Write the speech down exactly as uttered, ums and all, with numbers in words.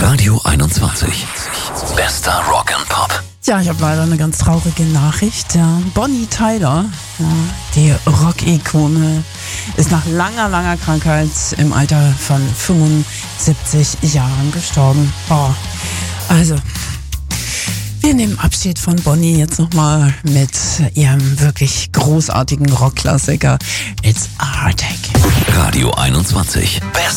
Radio einundzwanzig. Bester Rock and Pop. Ja, ich habe leider eine ganz traurige Nachricht. Ja, Bonnie Tyler, ja, die Rock-Ikone, ist nach langer, langer Krankheit im Alter von fünfundsiebzig Jahren gestorben. Oh, also, wir nehmen Abschied von Bonnie jetzt nochmal mit ihrem wirklich großartigen Rockklassiker It's a Heartache. Radio einundzwanzig. Best